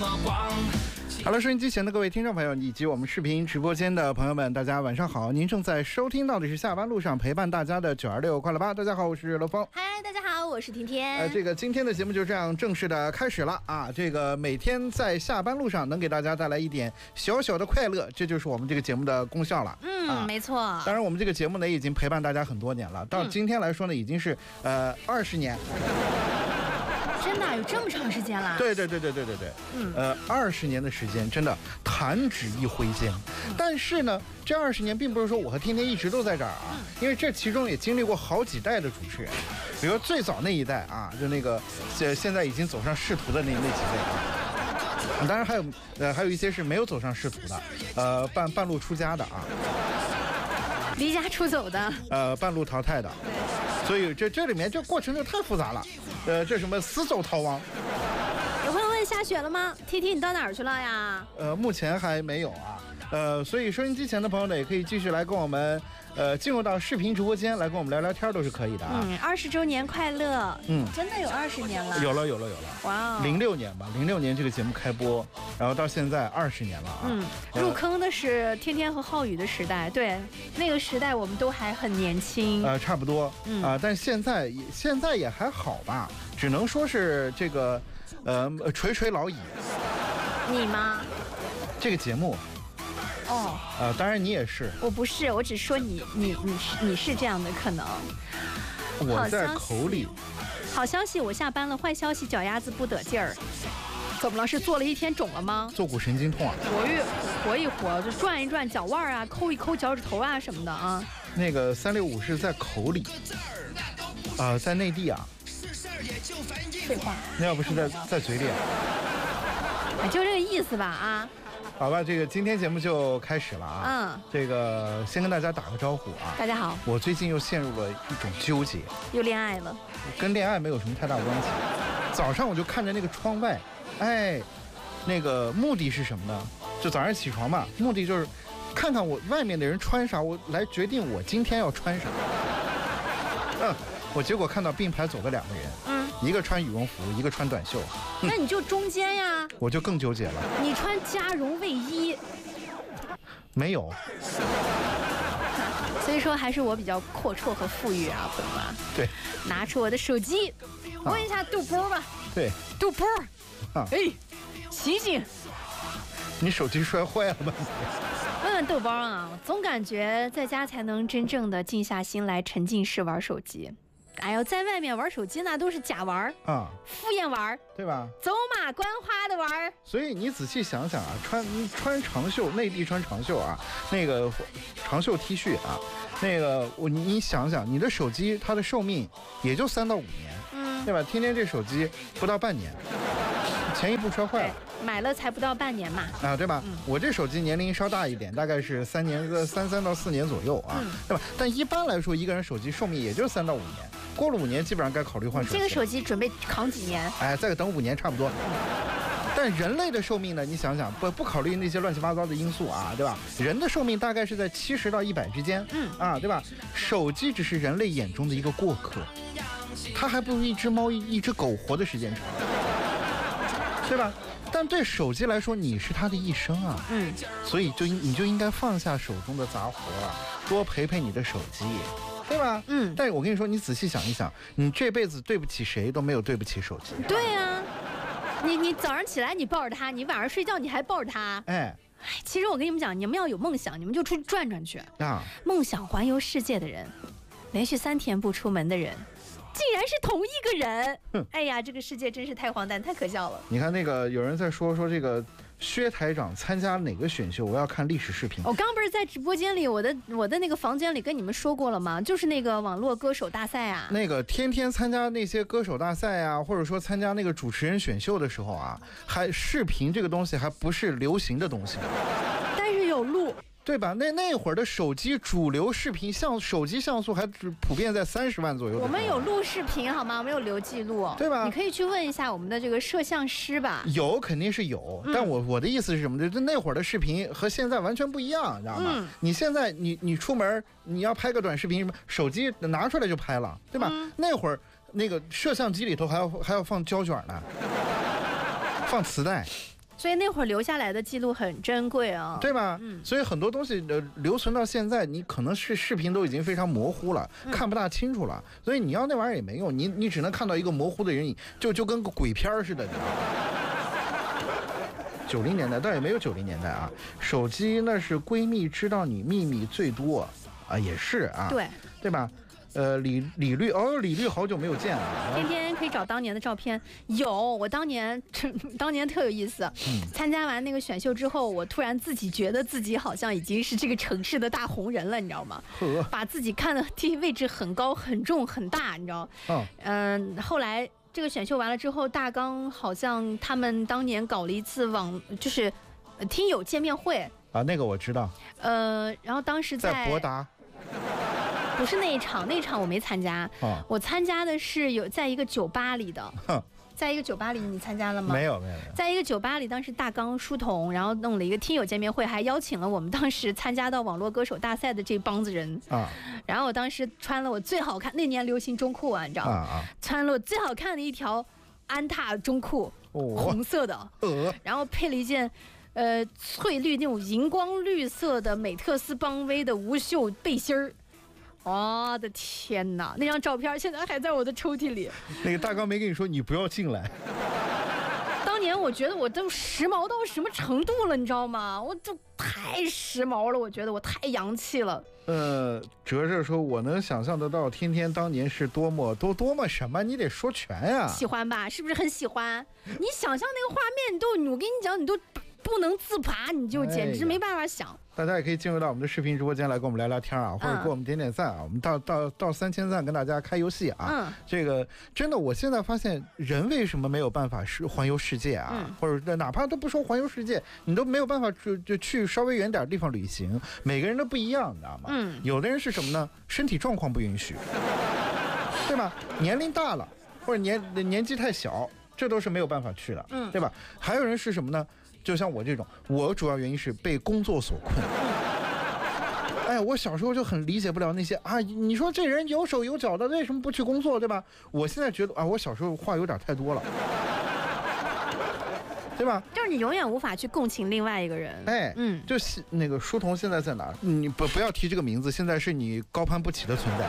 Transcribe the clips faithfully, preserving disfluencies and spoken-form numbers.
么广。 好了，收音机前的各位听众朋友以及我们视频直播间的朋友们，大家晚上好！您正在收听到的是下班路上陪伴大家的九二六快乐吧。大家好，我是乐峰。 嗨，大家好，我是甜甜。 呃，这个今天的节目就这样正式的开始了啊！这个每天在下班路上能给大家带来一点小小的快乐，这就是我们这个节目的功效了。 嗯， 啊、 没错。 当然，我们这个节目呢已经陪伴大家很多年了，到今天来说呢，已经是呃二十年。 真的有这么长时间了？ 对对对对对对对， 嗯， 呃，二十年的时间，真的弹指一挥间。嗯、但是呢，这二十年并不是说我和天天一直都在这儿啊，嗯、因为这其中也经历过好几代的主持人，比如最早那一代啊，就那个现现在已经走上仕途的那那几位啊，当然还有呃还有一些是没有走上仕途的，呃半半路出家的啊， 离家出走的， 呃半路淘汰的，对，所以这这里面这过程就太复杂了。呃，这什么死走逃亡？ 有朋友问下雪了吗？ T T 你到哪儿去了呀？ 呃，目前还没有啊。呃，所以收音机前的朋友呢，也可以继续来跟我们，呃，进入到视频直播间来跟我们聊聊天，都是可以的啊。 嗯，二十周年快乐。嗯，真的有二十年了。 有了，有了，有了。 哇、wow ， 零六年吧，零六年这个节目开播，然后到现在二十年了啊。 嗯，入坑的是天天和浩宇的时代，对，那个时代我们都还很年轻。 呃，差不多。嗯啊、呃，但现在现在也还好吧，只能说是这个，呃，垂垂老矣。 你吗？ 这个节目。 哦， 呃，当然你也是， 我不是，我只说你，你你是你是这样的可能。 我在口里。 好消息，我下班了。坏消息，脚丫子不得劲儿。怎么了？是坐了一天肿了吗？ 坐骨神经痛啊！ 活跃活一活，就转一转脚腕啊，抠一抠脚趾头啊什么的啊。 那个三六五是在口里，啊、呃，在内地啊。 废话。 那要不是在在嘴里啊？ 就这个意思吧啊。 好吧，这个今天节目就开始了啊。 嗯， 这个先跟大家打个招呼啊。 大家好。 我最近又陷入了一种纠结。 又恋爱了？ 跟恋爱没有什么太大关系。早上我就看着那个窗外，哎，那个目的是什么呢？就早上起床嘛，目的就是看看我外面的人穿啥，我来决定我今天要穿啥。嗯，我结果看到并排走了两个人。嗯。一个穿羽绒服，一个穿短袖。 那你就中间呀。 我就更纠结了。 你穿加绒卫衣。 没有。 所以说还是我比较阔绰和富裕啊，朋友们。 对。 拿出我的手机，问一下杜波吧。 对。 杜波。啊。哎，醒醒！ 你手机摔坏了吧？ 问问豆包啊，总感觉在家才能真正的静下心来沉浸式玩手机。哎呦，在外面玩手机那都是假玩啊，敷衍玩， 对吧？ 走马观花的玩。 所以你仔细想想啊，穿穿长袖，内地穿长袖啊，那个长袖 T 恤啊，那个我你你想想，你的手机它的寿命也就三到五年，嗯，对吧？天天这手机不到半年，前一部摔坏了。 买了才不到半年嘛， 啊，对吧？嗯、我这手机年龄稍大一点，大概是三年个三三到四年左右啊，嗯、对吧？但一般来说，一个人手机寿命也就三到五年，过了五年基本上该考虑换手机。 这个手机准备扛几年？ 哎，再等五年差不多。但人类的寿命呢？你想想，不不考虑那些乱七八糟的因素啊，对吧？人的寿命大概是在七十到一百之间，嗯啊，对吧？手机只是人类眼中的一个过客，它还不如一只猫、一一只狗活的时间长，对吧？但对手机来说，你是他的一生啊，嗯，所以就你就应该放下手中的杂活啊，多陪陪你的手机，对吧？嗯。但是我跟你说，你仔细想一想，你这辈子对不起谁都没有对不起手机。 对啊，你你早上起来你抱着它，你晚上睡觉你还抱着它，哎。其实我跟你们讲，你们要有梦想，你们就出去转转去啊。梦想环游世界的人，连续三天不出门的人。竟然是同一个人！哎呀，这个世界真是太荒诞，太可笑了。 你看那个有人在说说这个薛台长参加哪个选秀，我要看历史视频。 我刚不是在直播间里，我的我的那个房间里跟你们说过了吗？就是那个网络歌手大赛啊。 那个天天参加那些歌手大赛啊，或者说参加那个主持人选秀的时候啊，还视频这个东西还不是流行的东西， 但是有录。 对吧？那那会儿的手机主流视频像手机像素还普遍在三十万左右。 我们有录视频好吗？我们有留记录， 对吧？ 你可以去问一下我们的这个摄像师吧。 有肯定是有，嗯、但我我的意思是什么？就那会儿的视频和现在完全不一样，你知道吗？嗯、你现在你你出门你要拍个短视频，什么手机拿出来就拍了，对吧？嗯、那会儿那个摄像机里头还要还要放胶卷呢，放磁带。 所以那会儿留下来的记录很珍贵啊， 对吧？嗯，所以很多东西呃留存到现在，你可能是视频都已经非常模糊了，嗯、看不大清楚了，所以你要那玩意儿也没用，你你只能看到一个模糊的人影，就就跟个鬼片似的，你知道吗？九零年代倒也没有九零年代啊，手机那是闺蜜知道你秘密最多啊，也是啊， 对对吧？呃，李李律哦，李律好久没有见了。 天天可以找当年的照片，有我当年当年特有意思。嗯，参加完那个选秀之后，我突然自己觉得自己好像已经是这个城市的大红人了，你知道吗？呵，把自己看的地位置很高、很重、很大，你知道？嗯嗯、呃，后来这个选秀完了之后，大纲好像他们当年搞了一次网，就是听友见面会啊，那个我知道。 呃，然后当时在在博达。 不是那一场，那一场我没参加。哦、我参加的是有在一个酒吧里的，在一个酒吧里，你参加了吗？ 没有，没有，没有。 在一个酒吧里，当时大纲书童，然后弄了一个听友见面会，还邀请了我们当时参加到网络歌手大赛的这帮子人啊。然后我当时穿了我最好看，那年流行中裤啊，你知道吗？啊啊、穿了我最好看的一条安踏中裤，哦、红色的，呃、然后配了一件。呃，翠绿那种荧光绿色的美特斯邦威的无袖背心儿，我的天哪！那张照片现在还在我的抽屉里。 那个大纲没跟你说你不要进来。 当年我觉得我都时髦到什么程度了，你知道吗？我就太时髦了，我觉得我太洋气了。 呃，哲哲说，我能想象得到天天当年是多么多多么什么，你得说全呀、啊。 喜欢吧？是不是很喜欢？你想象那个画面，你都我跟你讲，你都。不能自拔，你就简直没办法想。哎、 大家也可以进入到我们的视频直播间来跟我们聊聊天啊，或者给我们点点赞啊。嗯、我们到到到三千赞跟大家开游戏啊。嗯，这个真的，我现在发现人为什么没有办法是环游世界啊？嗯、或者哪怕都不说环游世界，你都没有办法就就去稍微远点的地方旅行。每个人都不一样，你知道吗？嗯，有的人是什么呢？身体状况不允许，对吧？年龄大了，或者年年纪太小，这都是没有办法去的，嗯，对吧？还有人是什么呢？就像我这种，我主要原因是被工作所困。哎，我小时候就很理解不了那些啊，你说这人有手有脚的，为什么不去工作，对吧？我现在觉得啊，我小时候话有点太多了，对吧？ 就是你永远无法去共情另外一个人。 哎，嗯，就是那个书童现在在哪儿？你不不要提这个名字，现在是你高攀不起的存在。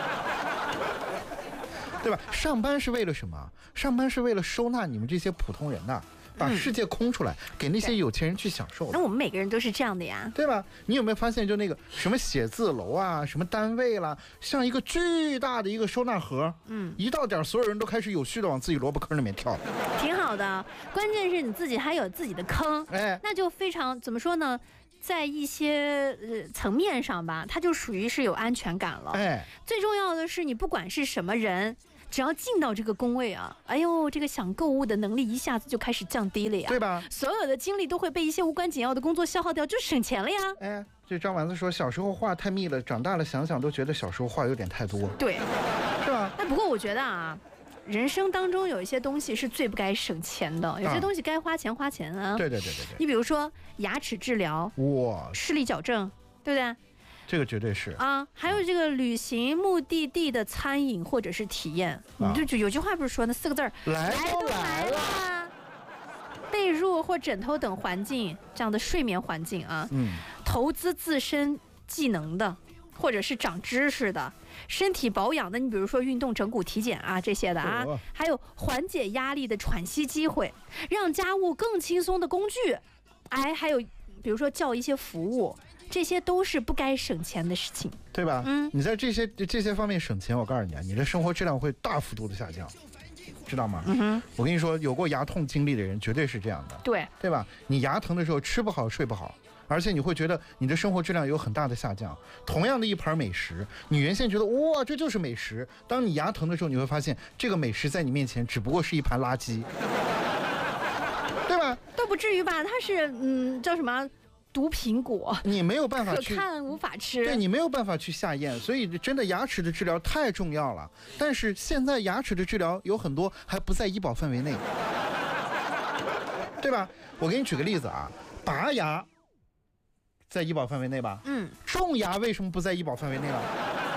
对吧？上班是为了什么？上班是为了收纳你们这些普通人呐、啊。把世界空出来，嗯、给那些有钱人去享受。 那我们每个人都是这样的呀， 对吧？你有没有发现，就那个什么写字楼啊，什么单位啦，像一个巨大的一个收纳盒，嗯，一到点，所有人都开始有序的往自己萝卜坑里面跳。 挺好的，关键是你自己还有自己的坑，哎，那就非常怎么说呢？在一些呃层面上吧，它就属于是有安全感了。哎，最重要的是，你不管是什么人。只要进到这个工位啊，哎呦，这个想购物的能力一下子就开始降低了呀， 对吧？ 所有的精力都会被一些无关紧要的工作消耗掉，就省钱了呀。 哎，这张丸子说，小时候话太密了，长大了想想都觉得小时候话有点太多。 对， 是吧？ 哎，不过我觉得啊，人生当中有一些东西是最不该省钱的，有些东西该花钱花钱啊。 对对对对对。 你比如说牙齿治疗，哇，视力矫正，对不对？ 这个绝对是啊，还有这个旅行目的地的餐饮或者是体验，你、啊、就就有句话不是说那四个字儿， 来都来了，被褥或枕头等环境这样的睡眠环境啊，嗯，投资自身技能的，或者是长知识的，身体保养的，你比如说运动、整骨、体检啊这些的啊，哦、还有缓解压力的喘息机会，让家务更轻松的工具，哎，还有比如说叫一些服务。这些都是不该省钱的事情， 对吧？嗯，你在这些这些方面省钱，我告诉你啊，你的生活质量会大幅度的下降，知道吗？嗯哼，我跟你说，有过牙痛经历的人绝对是这样的， 对对吧？你牙疼的时候吃不好睡不好，而且你会觉得你的生活质量有很大的下降。同样的一盘美食，你原先觉得哇这就是美食，当你牙疼的时候，你会发现这个美食在你面前只不过是一盘垃圾，对吧？ 都不至于吧？它是嗯叫什么？毒苹果， 你没有办法去可看无法吃， 对你没有办法去下咽，所以真的牙齿的治疗太重要了。但是现在牙齿的治疗有很多还不在医保范围内，对吧？我给你举个例子啊，拔牙在医保范围内吧？嗯。种牙为什么不在医保范围内了？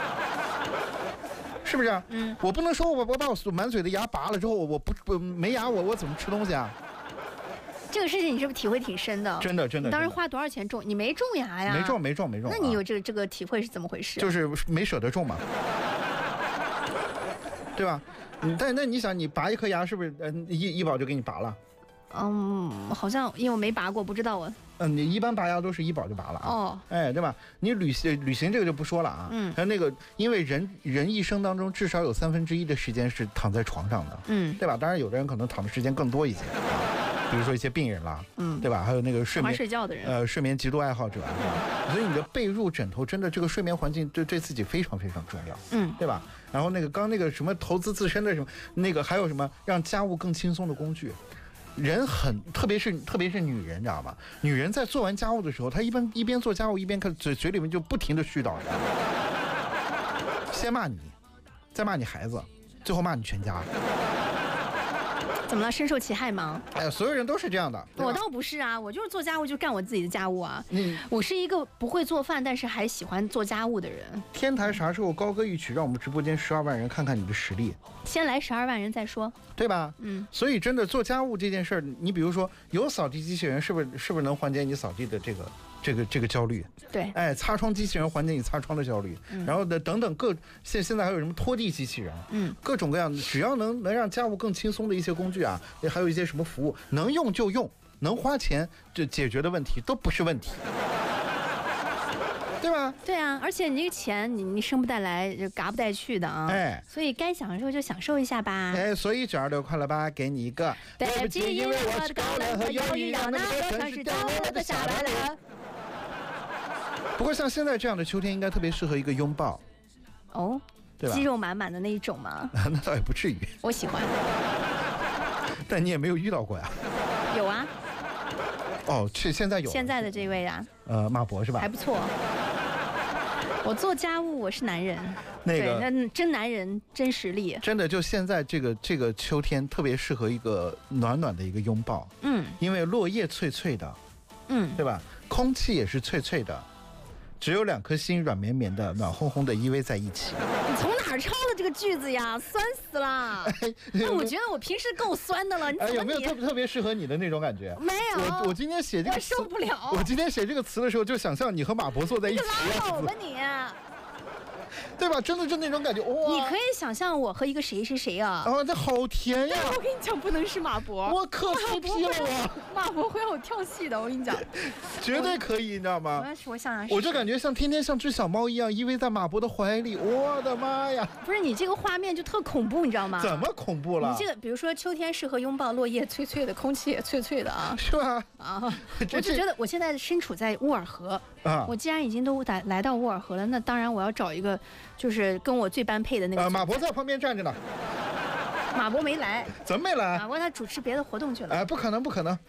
是不是？嗯。我不能说我我把我满嘴的牙拔了之后，我不不没牙，我我怎么吃东西啊？ 这个事情你是不是体会挺深的？ 真的真的。 你当时花多少钱种？你没种牙呀？ 没种没种没种。 那你有这个这个体会是怎么回事？ 就是没舍得种嘛，对吧？但那你想，你拔一颗牙是不是呃医医保就给你拔了？ 嗯，好像因为我没拔过，不知道我。 嗯，你一般拔牙都是医保就拔了啊。哦。哎，对吧？你旅行旅行这个就不说了啊。嗯。还有那个，因为人人一生当中至少有三分之一的时间是躺在床上的。嗯。对吧？当然，有的人可能躺的时间更多一些，比如说一些病人啦，嗯，对吧？还有那个睡眠睡觉的人， 呃，睡眠极度爱好者，对吧？所以你的被褥、枕头，真的这个睡眠环境对对自己非常非常重要。嗯。对吧？然后那个刚那个什么投资自身的什么那个还有什么让家务更轻松的工具。人很，特别是特别是女人，你知道吗？女人在做完家务的时候，她一般一边做家务一边看嘴嘴里面就不停的絮叨，先骂你，再骂你孩子，最后骂你全家。 怎么了？深受其害吗？ 哎呀，所有人都是这样的。 我倒不是啊，我就是做家务就干我自己的家务啊。嗯，我是一个不会做饭，但是还喜欢做家务的人。 天台啥时候高歌一曲，让我们直播间十二万人看看你的实力。 先来十二万人再说， 对吧？嗯。所以真的做家务这件事儿，你比如说有扫地机器人，是不是是不是能缓解你扫地的这个这个这个焦虑？ 对。 哎，擦窗机器人缓解你擦窗的焦虑。嗯。然后的等等各现现在还有什么拖地机器人？嗯。各种各样的，只要能能让家务更轻松的一些工具啊，还有一些什么服务，能用就用，能花钱就解决的问题都不是问题。对吧？ 对啊，而且你这个钱你你生不带来，就嘎不带去的啊。哎，所以该享受就享受一下吧。 哎，所以九二六快乐吧，给你一个。 对不起，因为我是高冷和忧郁，让那么多城市都我的下来了。 不过像现在这样的秋天，应该特别适合一个拥抱。 哦，对吧？肌肉满满的那一种吗？ 那倒也不至于。 我喜欢。 但你也没有遇到过呀？ 有啊。 哦，是现在有。 现在的这位呀。 呃，马博是吧？ 还不错。我做家务，我是男人， 那个那真男人真实力， 真的就现在这个这个秋天特别适合一个暖暖的一个拥抱，嗯，因为落叶脆脆的，嗯，对吧？空气也是脆脆的，只有两颗心软绵绵的、暖烘烘的依偎在一起。 你从哪儿抄的这个句子呀？酸死了！哎，我觉得我平时够酸的了，你怎么你、 哎、有没有特特别适合你的那种感觉？ 没有， 我我今天写这个词， 我受不了。 我今天写这个词的时候，就想象你和马博坐在一起。 拉倒吧你！ 对吧？真的就那种感觉哇！ 你可以想象我和一个谁是谁啊？ 啊，这好甜呀！ 我跟你讲，不能是马博， 我可 C P 了我。 马博会让我跳戏的，我跟你讲， 绝对可以，你知道吗？ 我我想想， 我就感觉像天天像只小猫一样依偎在马博的怀里，我的妈呀！ 不是你这个画面就特恐怖，你知道吗？ 怎么恐怖了？ 你这个比如说秋天适合拥抱，落叶脆脆的，空气也脆脆的啊， 是吧？ 啊，我就觉得我现在身处在乌尔河啊，我既然已经都来来到乌尔河了，那当然我要找一个就是跟我最般配的那个。 呃，马博在旁边站着呢。 马博没来。 怎么没来？ 马博他主持别的活动去了。 哎，不可能，不可能。